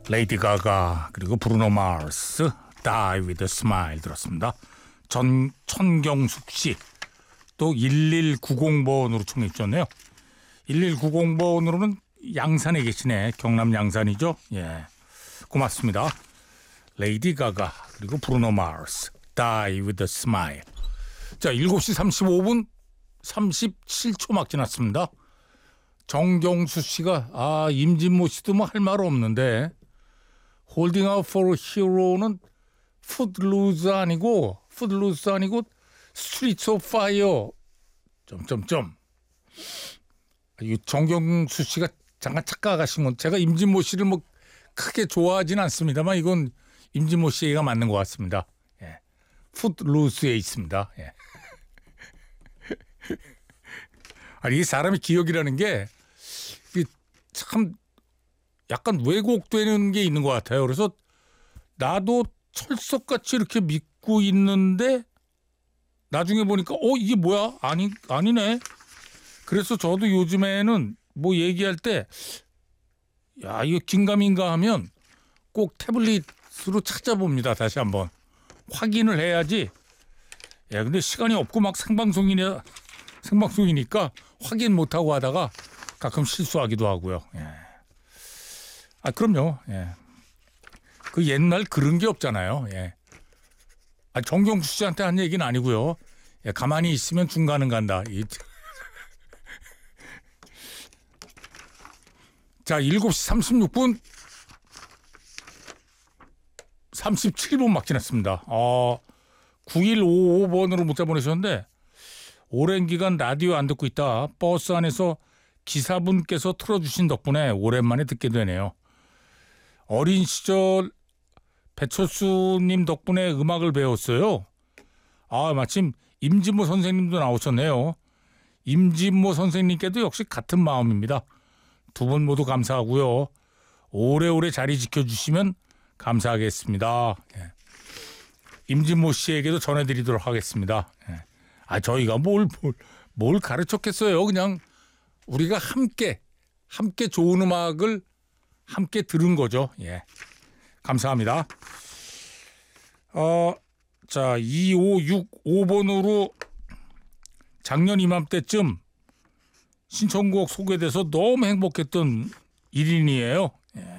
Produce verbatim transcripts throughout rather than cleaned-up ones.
레이디 가가 그리고 브루노 마스 Die with a Smile 들었습니다. 전 천경숙 씨 또 일일구공 번으로 청해 주셨네요. 일일구공 번으로는 양산에 계시네. 경남 양산이죠. 예, 고맙습니다. 레이디 가가 그리고 브루노 마스 Die with a Smile. 자, 일곱 시 삼십오 분 삼십칠 초 막 지났습니다. 정경수 씨가 아 임진모 씨도 뭐 할 말 없는데 Holding Out for a Hero는 풋루즈 아니고 풋루즈 아니고 Streets of Fire 점점점. 이 정경수 씨가 잠깐 착각하신 건 제가 임진모 씨를 뭐 크게 좋아하진 않습니다만 이건 임진모 씨 얘기가 맞는 것 같습니다. 예. 풋루즈에 있습니다. 예. 아니 이 사람의 기억이라는 게 참 약간 왜곡되는 게 있는 것 같아요. 그래서 나도 철석같이 이렇게 믿고 있는데 나중에 보니까 어 이게 뭐야? 아니 아니네. 그래서 저도 요즘에는 뭐 얘기할 때 야 이거 긴가민가 하면 꼭 태블릿으로 찾아봅니다. 다시 한번 확인을 해야지. 야 근데 시간이 없고 막 생방송이냐 생방송이니까 확인 못하고 하다가 가끔 실수하기도 하고요. 예. 아 그럼요. 예. 그 옛날 그런 게 없잖아요. 예. 아, 정경수 씨한테 한 얘기는 아니고요. 예, 가만히 있으면 중간은 간다. 이... 자, 일곱 시 삼십육 분 삼십칠 분 막 지났습니다. 어, 구일오오 번으로 문자 보내셨는데 오랜 기간 라디오 안 듣고 있다. 버스 안에서 기사분께서 틀어주신 덕분에 오랜만에 듣게 되네요. 어린 시절 배철수님 덕분에 음악을 배웠어요. 아 마침 임진모 선생님도 나오셨네요. 임진모 선생님께도 역시 같은 마음입니다. 두 분 모두 감사하고요. 오래오래 자리 지켜주시면 감사하겠습니다. 예. 임진모 씨에게도 전해드리도록 하겠습니다. 예. 아 저희가 뭘, 뭘, 뭘 가르쳤겠어요. 그냥 우리가 함께 함께 좋은 음악을 함께 들은 거죠. 예, 감사합니다. 어, 자 이오육오 번으로 작년 이맘때쯤 신청곡 소개돼서 너무 행복했던 일인이에요. 예.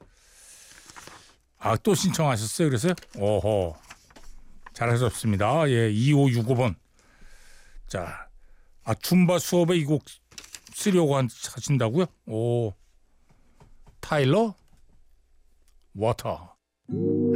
아, 또 신청하셨어요? 그래서요? 오호, 잘하셨습니다. 예, 이오육오 번. 자, 아 줌바 수업에 이 곡 쓰려고 하신다고요? 오, 타일러 워터.